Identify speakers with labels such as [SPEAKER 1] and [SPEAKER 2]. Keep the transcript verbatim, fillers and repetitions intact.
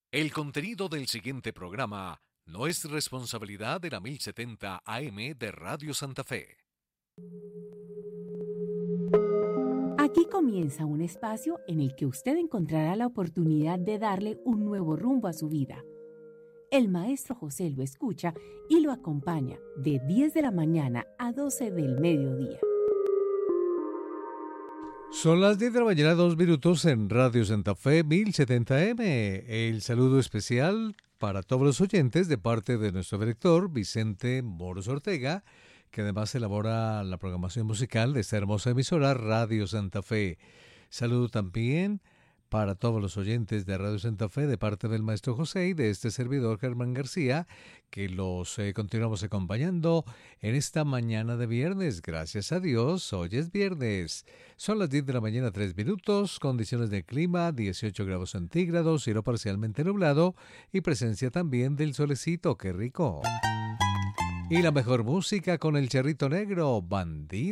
[SPEAKER 1] El contenido del siguiente programa no es responsabilidad de la mil setenta A M de Radio Santa Fe.
[SPEAKER 2] Aquí comienza un espacio en el que usted encontrará la oportunidad de darle un nuevo rumbo a su vida. El maestro José lo escucha y lo acompaña de diez de la mañana a doce del mediodía.
[SPEAKER 3] Son las diez de la mañana, dos minutos en Radio Santa Fe mil setenta M. El saludo especial para todos los oyentes de parte de nuestro director Vicente Moros Ortega, que además elabora la programación musical de esta hermosa emisora Radio Santa Fe. Saludo también para todos los oyentes de Radio Santa Fe de parte del maestro José y de este servidor Germán García, que los eh, continuamos acompañando en esta mañana de viernes. Gracias a Dios, hoy es viernes. Son las diez de la mañana, tres minutos, condiciones de clima, dieciocho grados centígrados, cielo parcialmente nublado y presencia también del solecito, qué rico. Y la mejor música con el Charrito Negro, Bandido.